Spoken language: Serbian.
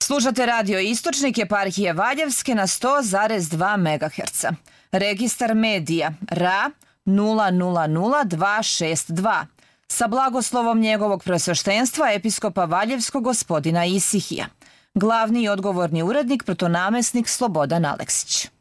Slušate radio Istočnik eparhije Valjevske na 100,2 MHz. Registar medija RA 000262 sa blagoslovom njegovog preosveštenstva episkopa Valjevskog gospodina Isihija. Glavni i odgovorni urednik protonamesnik Slobodan Aleksić.